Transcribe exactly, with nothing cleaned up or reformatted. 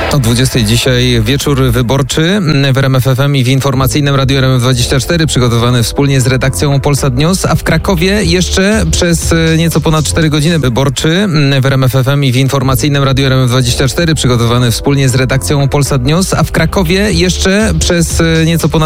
O dwudziestej dzisiaj wieczór wyborczy w R M F F M i w informacyjnym Radiu R M F dwadzieścia cztery, przygotowany wspólnie z redakcją Polsat News, a w Krakowie jeszcze przez nieco ponad cztery godziny wyborczy w R M F F M i w informacyjnym Radiu R M F dwadzieścia cztery, przygotowany wspólnie z redakcją Polsat News, a w Krakowie jeszcze przez nieco ponad